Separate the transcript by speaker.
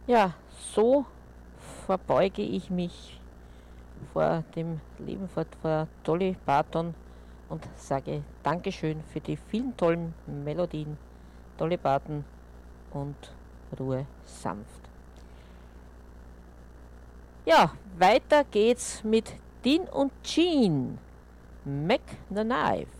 Speaker 1: Ja, so verbeuge ich mich vor dem Leben vor Dolly Parton und sage Dankeschön für die vielen tollen Melodien, Dolly Parton und Ruhe sanft. Ja, weiter geht's mit Dean und Jean, Mac the Knife.